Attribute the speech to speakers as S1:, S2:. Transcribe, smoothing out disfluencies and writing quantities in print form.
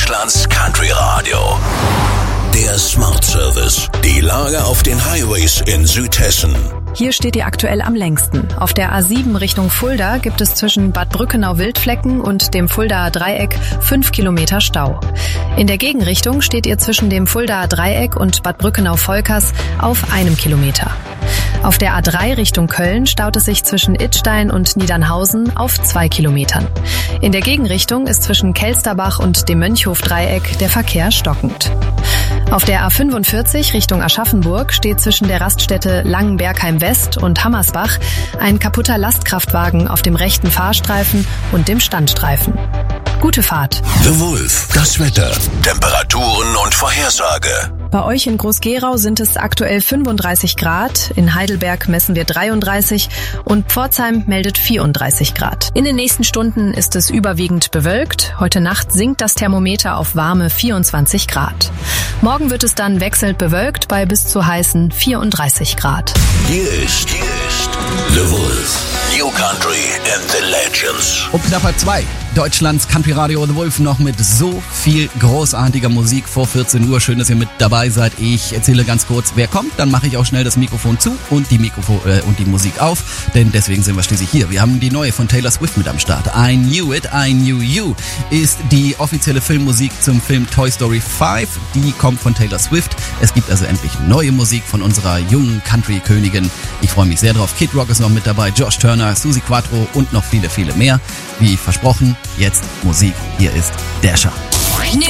S1: Deutschlands Country Radio. Der Smart Service. Die Lage auf den Highways in Südhessen.
S2: Hier steht ihr aktuell am längsten. Auf der A7 Richtung Fulda gibt es zwischen Bad Brückenau-Wildflecken und dem Fuldaer Dreieck 5 Kilometer Stau. In der Gegenrichtung steht ihr zwischen dem Fuldaer Dreieck und Bad Brückenau-Volkers auf 1 Kilometer. Auf der A3 Richtung Köln staut es sich zwischen Idstein und Niedernhausen auf 2 Kilometern. In der Gegenrichtung ist zwischen Kelsterbach und dem Mönchhof-Dreieck der Verkehr stockend. Auf der A45 Richtung Aschaffenburg steht zwischen der Raststätte Langenbergheim West und Hammersbach ein kaputter Lastkraftwagen auf dem rechten Fahrstreifen und dem Standstreifen. Gute Fahrt.
S1: The Wolf, das Wetter, Temperaturen und Vorhersage.
S2: Bei euch in Groß-Gerau sind es aktuell 35 Grad, in Heidelberg messen wir 33 und Pforzheim meldet 34 Grad. In den nächsten Stunden ist es überwiegend bewölkt. Heute Nacht sinkt das Thermometer auf warme 24 Grad. Morgen wird es dann wechselnd bewölkt bei bis zu heißen 34 Grad.
S1: Hier ist The Wolf. New Country and the Legends.
S3: Um knapp 2. Deutschlands Country Radio The Wolf noch mit so viel großartiger Musik vor 14 Uhr. Schön, dass ihr mit dabei seid. Ich erzähle ganz kurz, wer kommt. Dann mache ich auch schnell das Mikrofon zu und die Musik auf. Denn deswegen sind wir schließlich hier. Wir haben die neue von Taylor Swift mit am Start. I Knew It, I Knew You ist die offizielle Filmmusik zum Film Toy Story 5. Die kommt von Taylor Swift. Es gibt also endlich neue Musik von unserer jungen Country-Königin. Ich freue mich sehr drauf. Kid Rock ist noch mit dabei, Josh Turner, Suzi Quatro und noch viele, viele mehr. Wie versprochen, jetzt Musik. Hier ist Dasher.